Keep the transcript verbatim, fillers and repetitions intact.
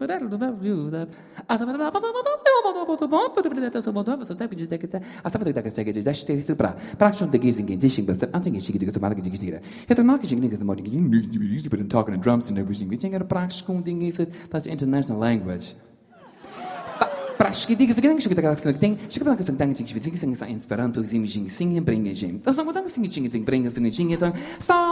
talking and drums and everything. We think praktikum ding is it that's international language. Praszki diga zagring shuk daga sak ding shuk daga sak dang sing sing sing sa Esperanto sing sing sing bringe jim. Das mo dang sing sing sing bringe sing sing